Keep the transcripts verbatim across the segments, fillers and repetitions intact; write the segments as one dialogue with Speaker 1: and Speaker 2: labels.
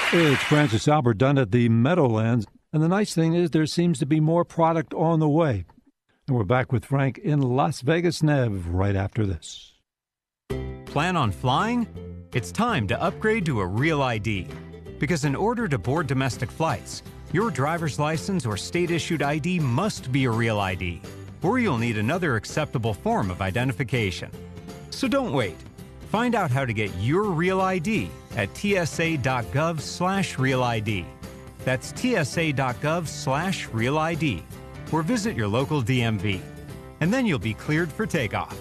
Speaker 1: It's Francis Albert Dunn at the Meadowlands, and the nice thing is there seems to be more product on the way. And we're back with Frank in Las Vegas, Nev, right after this.
Speaker 2: Plan on flying? It's time to upgrade to a Real I D. Because in order to board domestic flights, your driver's license or state-issued I D must be a Real I D, or you'll need another acceptable form of identification. So don't wait. Find out how to get your Real I D at tsa.gov slash Real ID. That's tsa.gov slash Real ID. Or visit your local D M V. And then you'll be cleared for takeoff.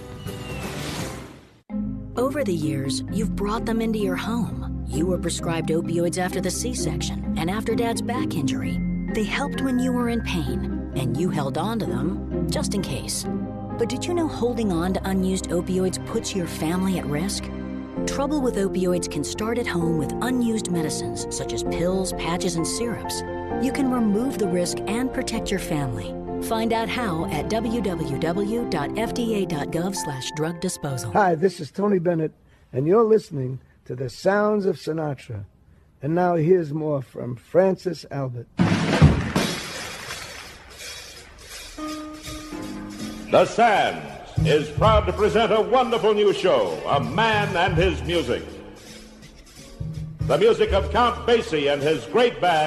Speaker 3: Over the years, you've brought them into your home. You were prescribed opioids after the C-section and after Dad's back injury. They helped when you were in pain, and you held on to them just in case. But did you know holding on to unused opioids puts your family at risk? Trouble with opioids can start at home with unused medicines such as pills, patches, and syrups. You can remove the risk and protect your family. Find out how at w w w dot f d a dot gov slash drug disposal.
Speaker 4: Hi, this is Tony Bennett, and you're listening to The Sounds of Sinatra. And now here's more from Francis Albert.
Speaker 5: The Sands is proud to present a wonderful new show, A Man and His Music. The music of Count Basie and his great band.